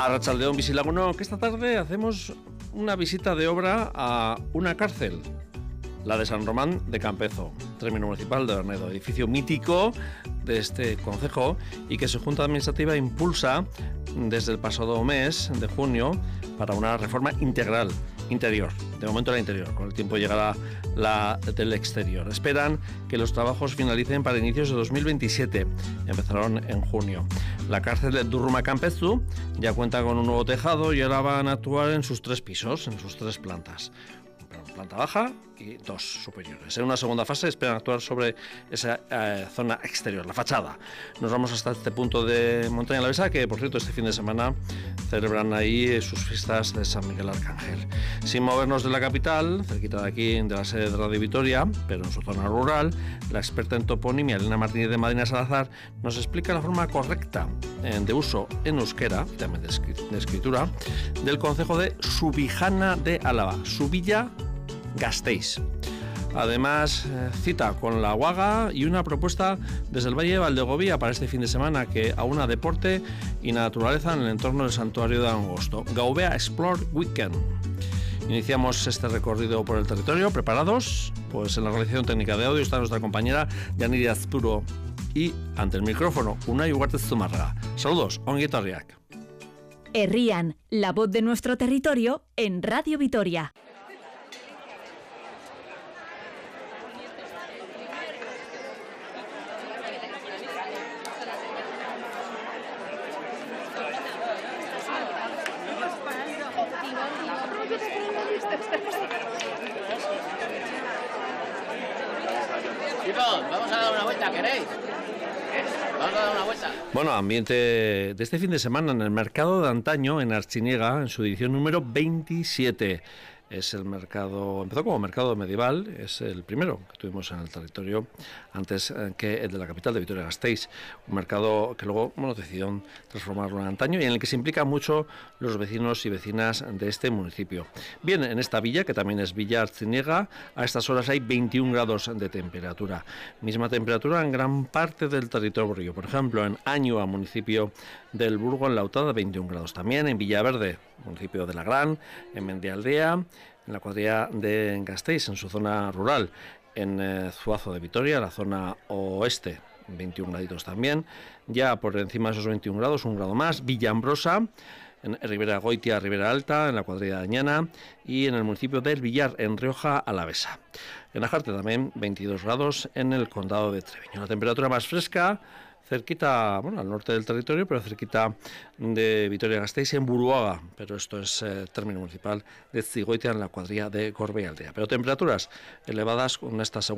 Arratsaldeon Bizilagunok, que esta tarde hacemos una visita de obra a una cárcel, la de San Román de Campezo, término municipal de Bernedo, edificio mítico de este concejo y que su Junta Administrativa impulsa desde el pasado mes de junio para una reforma integral, interior. De momento la interior, con el tiempo llegará la del exterior. Esperan que los trabajos finalicen para inicios de 2027. Empezaron en junio. La cárcel de Durruma Campezu ya cuenta con un nuevo tejado y ahora van a actuar en sus 3 pisos, en sus 3 plantas. Planta baja y 2 superiores. En una segunda fase esperan actuar sobre esa zona exterior, la fachada. Nos vamos hasta este punto de Montaña Alavesa, que por cierto este fin de semana celebran ahí sus fiestas de San Miguel Arcángel. Sin movernos de la capital, cerquita de aquí, de la sede de Radio Vitoria, pero en su zona rural, la experta en toponimia Elena Martínez de Madina Salazar nos explica la forma correcta de uso en euskera, también de escritura, del concejo de Subijana de Álava, Subilla Gasteiz. Además, cita con la Guaga y una propuesta desde el Valle de Valdegovía para este fin de semana que aúna deporte y naturaleza en el entorno del santuario de Angosto. Gaubea Explore Weekend. Iniciamos este recorrido por el territorio. ¿Preparados? Pues en la realización técnica de audio está nuestra compañera Yaniri Azpuro y ante el micrófono Unai Ugarte Zumarraga. Saludos, ongi etorriak. Herrian, la voz de nuestro territorio en Radio Vitoria. Vamos a dar una vuelta, ¿queréis? Vamos a dar una vuelta. Bueno, ambiente de este fin de semana en el mercado de antaño en Artziniega, en su edición número 27. Es el mercado, empezó como mercado medieval, es el primero que tuvimos en el territorio antes que el de la capital de Vitoria-Gasteiz, un mercado que luego decidieron transformarlo en antaño y en el que se implican mucho los vecinos y vecinas de este municipio. Bien, en esta villa, que también es Villa Artziniega, a estas horas hay 21 grados de temperatura, misma temperatura en gran parte del territorio, por ejemplo en Añua, municipio del Burgo, en Lautada, 21 grados, también en Villaverde, municipio de La Gran, en Mendialdea, en la cuadrilla de Gasteiz, en su zona rural, en Zuazo de Vitoria, la zona oeste, 21 graditos también, ya por encima de esos 21 grados, un grado más, Villambrosa, en Ribera Goitia, Ribera Alta, en la cuadrilla de Añana y en el municipio del Villar, en Rioja Alavesa. En Ajarte también 22 grados en el condado de Treviño. La temperatura más fresca, cerquita, al norte del territorio, pero cerquita de Vitoria-Gasteiz, en Buruaga, pero esto es término municipal de Zigoitia, en la cuadrilla de Gorbeialdea. Pero temperaturas elevadas con esta segunda